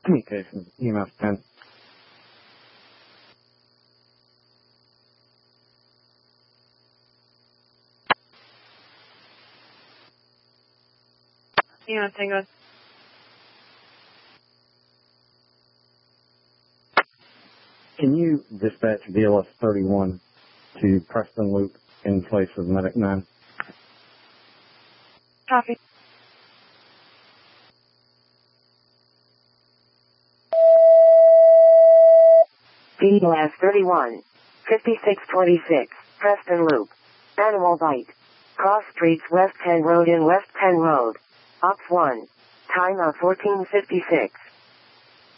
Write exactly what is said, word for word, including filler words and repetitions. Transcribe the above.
Communications, E M S ten. Yeah, Tango. Can you dispatch V L S thirty-one to Preston Loop in place of Medic nine? Copy. V L S thirty-one, fifty-six twenty-six, Preston Loop. Animal bite. Cross streets West Penn Road in West Penn Road. Ops one. Time of fourteen fifty-six.